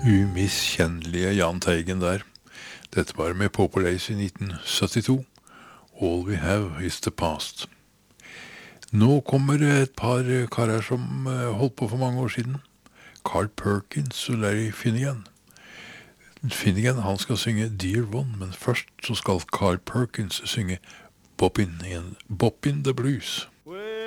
Umiskjennelige Jahn Teigen der. Dette var med Purple Haze i 1972. All We Have Is The Past. Nå kommer et par karer som holdt på for mange år siden. Carl Perkins og Larry Finnegan. Finnegan han skal synge Dear One, men først så skal Carl Perkins synge Boppin' the Blues.